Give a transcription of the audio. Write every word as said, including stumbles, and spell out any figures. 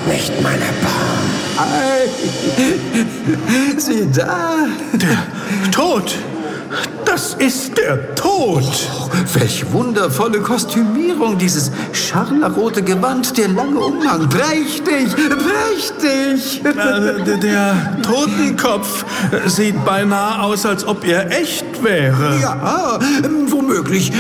nicht mein Erbarmen. Ei, sieh da. Der Tod. Das ist der Tod. Oh, welch wundervolle Kostümierung, dieses scharlachrote Gewand, der lange Umhang. Prächtig, prächtig. Äh, der Totenkopf sieht beinahe aus, als ob er echt wäre. Ja, womöglich